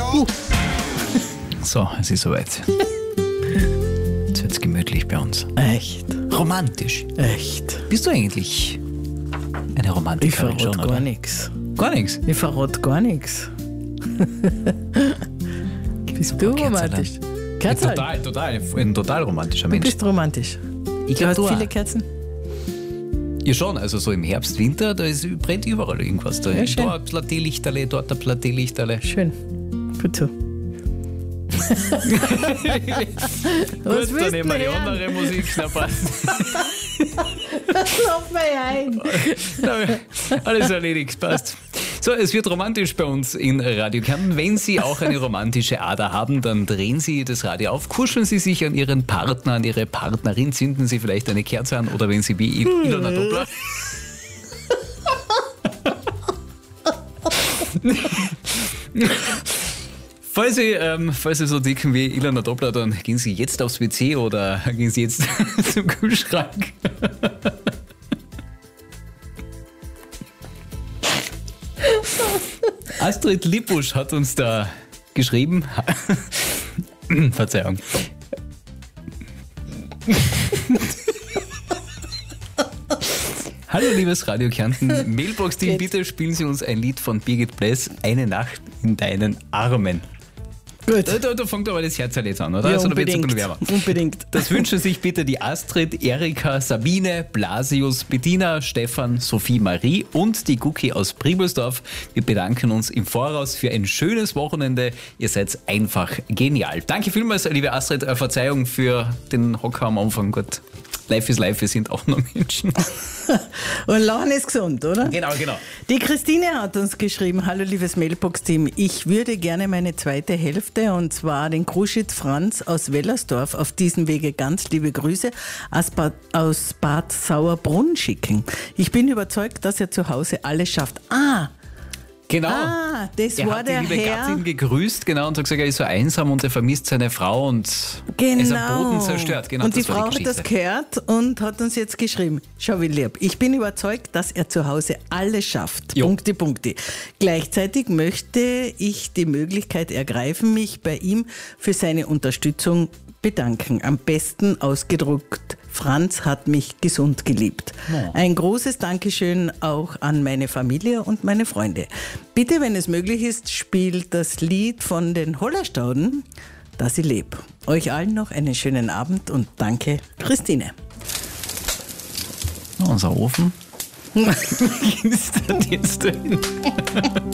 So, es ist soweit. Jetzt wird's gemütlich bei uns. Echt? Romantisch. Echt? Bist du eigentlich eine Ich Romantikerin verrate schon, gar oder? nichts. Gar nichts. Ich verrate gar nichts. Bist du Kerzerl. romantisch? Kerzerl? Ein total romantischer Du Mensch. bist romantisch. Ich Du hast glaube, viele Kerzen? Ja schon, also so im Herbst, Winter, brennt überall irgendwas. Da Ja, ist schön. da ein Plateelichterle, dort ein Plateelichterle. Schön. Gut so. Was Gut, willst dann nehmen wir du die hören? andere Musik. Na, passt. Lauf mal ein. Alles erledigt, passt. So, es wird romantisch bei uns in Radio Kärnten. Wenn Sie auch eine romantische Ader haben, dann drehen Sie das Radio auf, kuscheln Sie sich an Ihren Partner, an Ihre Partnerin, zünden Sie vielleicht eine Kerze an oder wenn Sie wie Ilona Doppler... Falls Sie so dicken wie Ilona Doppler, dann gehen Sie jetzt aufs WC oder gehen Sie jetzt zum Kühlschrank. Astrid Lippusch hat uns da geschrieben. Verzeihung. Hallo liebes Radio Kärnten, Mailbox-Team, bitte spielen Sie uns ein Lied von Birgit Bless, Eine Nacht in deinen Armen. Gut. Da fängt aber das Herz jetzt an, oder? Ja, Also, da wird's ein unbedingt. bisschen wärmer. Unbedingt. Das wünschen sich bitte die Astrid, Erika, Sabine, Blasius, Bettina, Stefan, Sophie Marie und die Gucki aus Priebelsdorf. Wir bedanken uns im Voraus für ein schönes Wochenende. Ihr seid einfach genial. Danke vielmals, liebe Astrid. Verzeihung für den Hocker am Anfang. Gut, life is life, wir sind auch nur Menschen. Und Lachen ist gesund, oder? Genau. Die Christine hat uns geschrieben, hallo liebes Mailbox-Team, ich würde gerne meine zweite Hälfte, und zwar den Kruschitz Franz aus Wellersdorf, auf diesem Wege ganz liebe Grüße aus Bad Sauerbrunn schicken. Ich bin überzeugt, dass er zu Hause alles schafft. Genau. Das Er war hat der die liebe Herr. Gattin gegrüßt, genau, und hat gesagt, er ist so einsam und er vermisst seine Frau und er ist am Boden zerstört. Genau, und die das war Frau hat Geschichte. das gehört und hat uns jetzt geschrieben, schau wie lieb, ich bin überzeugt, dass er zu Hause alles schafft. Jo. Punkte. Gleichzeitig möchte ich die Möglichkeit ergreifen, mich bei ihm für seine Unterstützung bedanken. Am besten ausgedruckt, Franz hat mich gesund geliebt. Oh. Ein großes Dankeschön auch an meine Familie und meine Freunde. Bitte, wenn es möglich ist, spielt das Lied von den Hollerstauden, dass ich lebe. Euch allen noch einen schönen Abend und danke, Christine. Unser Ofen. Wie ist das jetzt drin?